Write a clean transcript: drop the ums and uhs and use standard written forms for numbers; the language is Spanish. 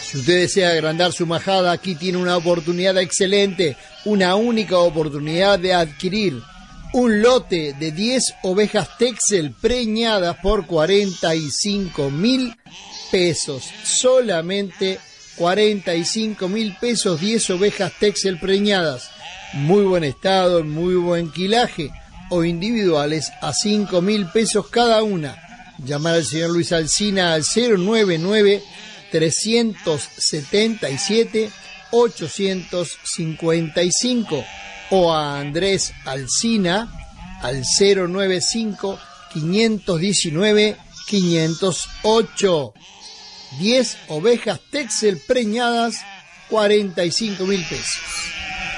Si usted desea agrandar su majada, aquí tiene una oportunidad excelente, una única oportunidad de adquirir un lote de 10 ovejas Texel preñadas por 45.000 pesos. Solamente 45.000 pesos, 10 ovejas Texel preñadas. Muy buen estado, muy buen quilaje, o individuales a 5.000 pesos cada una. Llamar al señor Luis Alsina al 099-377-855 o a Andrés Alsina al 095-519-508. 10 ovejas Texel preñadas, 45.000 pesos.